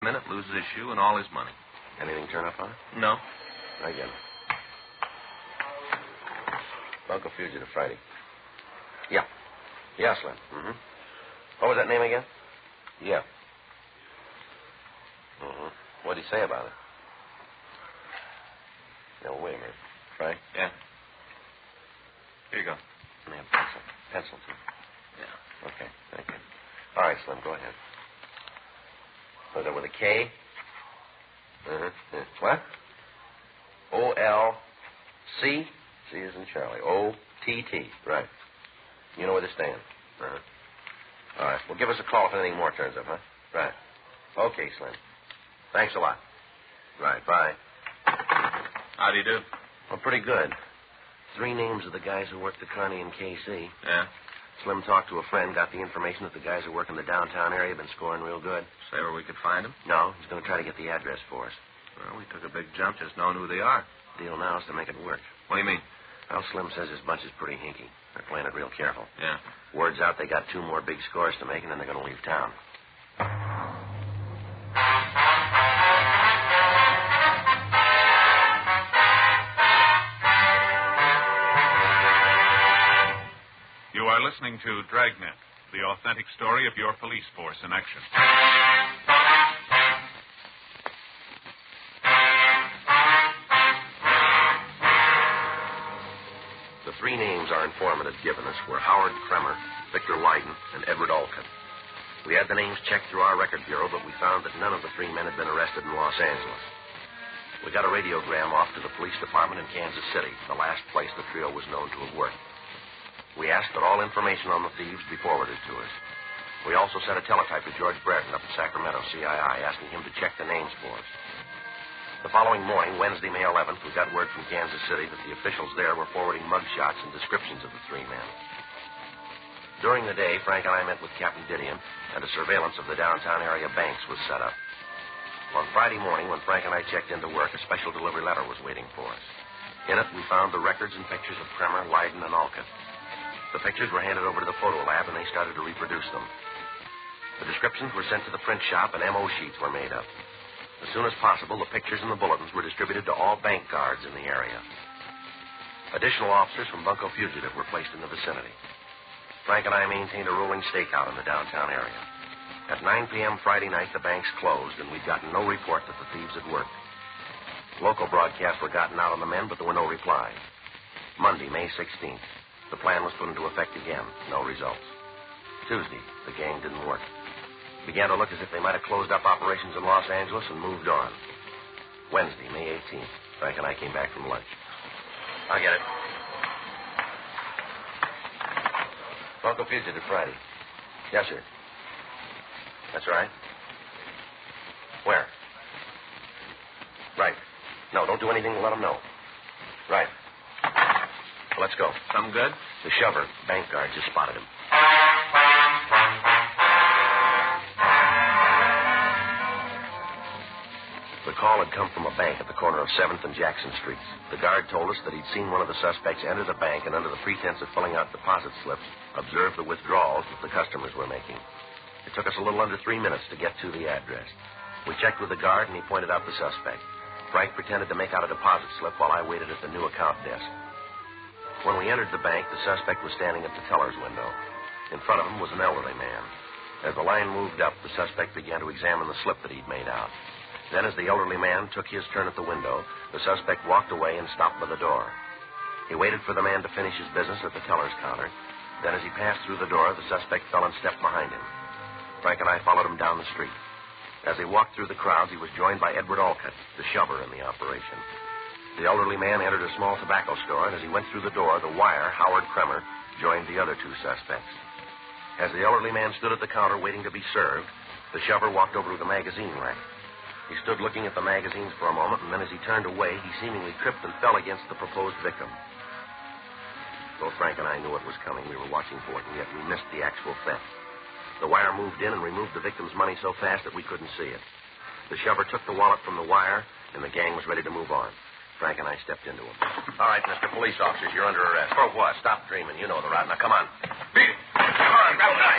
minute, loses his shoe and all his money. Anything turn up on it? No. I get it. Bunko Fugitive Friday. Yeah. Yeah, Slim. Mm-hmm. What was that name again? Yeah. Mm-hmm. What did he say about it? No, wait a minute. Frank? Yeah. Here you go. Yeah, pencil. Pencil, too. Yeah. Okay, thank you. All right, Slim, go ahead. Was that with a K? Uh-huh. What? O-L-C? C is in Charlie. O-T-T. Right. You know where they stand. Uh-huh. All right. Well, give us a call if anything more turns up, huh? Right. Okay, Slim. Thanks a lot. Right. Bye. How do you do? Well, pretty good. 3 names of the guys who work the Kearney and KC. Yeah? Slim talked to a friend, got the information that the guys who work in the downtown area have been scoring real good. Say where we could find them? No, he's going to try to get the address for us. Well, we took a big jump just knowing who they are. Deal now is to make it work. What do you mean? Well, Slim says his bunch is pretty hinky. They're playing it real careful. Yeah. Word's out they got 2 more big scores to make, and then they're going to leave town. You are listening to Dragnet, the authentic story of your police force in action. The 3 names our informant had given us were Howard Kremer, Victor Leiden, and Edward Olcott. We had the names checked through our record bureau, but we found that none of the 3 men had been arrested in Los Angeles. We got a radiogram off to the police department in Kansas City, the last place the trio was known to have worked. We asked that all information on the thieves be forwarded to us. We also sent a teletype to George Brereton up at Sacramento, CII, asking him to check the names for us. The following morning, Wednesday, May 11th, we got word from Kansas City that the officials there were forwarding mugshots and descriptions of the 3 men. During the day, Frank and I met with Captain Didion, and a surveillance of the downtown area banks was set up. On Friday morning, when Frank and I checked into work, a special delivery letter was waiting for us. In it, we found the records and pictures of Kremer, Leiden, and Olcott. The pictures were handed over to the photo lab, and they started to reproduce them. The descriptions were sent to the print shop, and M.O. sheets were made up. As soon as possible, the pictures and the bulletins were distributed to all bank guards in the area. Additional officers from Bunko Fugitive were placed in the vicinity. Frank and I maintained a rolling stakeout in the downtown area. At 9 p.m. Friday night, the banks closed, and we'd gotten no report that the thieves had worked. Local broadcasts were gotten out on the men, but there were no replies. Monday, May 16th. The plan was put into effect again. No results. Tuesday, the gang didn't work. It began to look as if they might have closed up operations in Los Angeles and moved on. Wednesday, May 18th. Frank and I came back from lunch. I get it. Bunko Fugitive Friday. Yes, sir. That's right. Where? Right. No, don't do anything to let them know. Right. Let's go. Something good? The shover, bank guard, just spotted him. The call had come from a bank at the corner of 7th and Jackson Streets. The guard told us that he'd seen one of the suspects enter the bank and, under the pretense of filling out deposit slips, observe the withdrawals that the customers were making. It took us a little under 3 minutes to get to the address. We checked with the guard, and he pointed out the suspect. Frank pretended to make out a deposit slip while I waited at the new account desk. When we entered the bank, the suspect was standing at the teller's window. In front of him was an elderly man. As the line moved up, the suspect began to examine the slip that he'd made out. Then, as the elderly man took his turn at the window, the suspect walked away and stopped by the door. He waited for the man to finish his business at the teller's counter. Then, as he passed through the door, the suspect fell and stepped behind him. Frank and I followed him down the street. As he walked through the crowds, he was joined by Edward Olcott, the shover in the operation. The elderly man entered a small tobacco store, and as he went through the door, the wire, Howard Kremer, joined the other 2 suspects. As the elderly man stood at the counter waiting to be served, the shover walked over to the magazine rack. He stood looking at the magazines for a moment, and then as he turned away, he seemingly tripped and fell against the proposed victim. Both Frank and I knew it was coming. We were watching for it, and yet we missed the actual theft. The wire moved in and removed the victim's money so fast that we couldn't see it. The shover took the wallet from the wire, and the gang was ready to move on. Frank and I stepped into him. All right, Mr. Police Officers, you're under arrest. For what? Stop dreaming. You know the route. Now, come on. Beat it. Come on, grab it.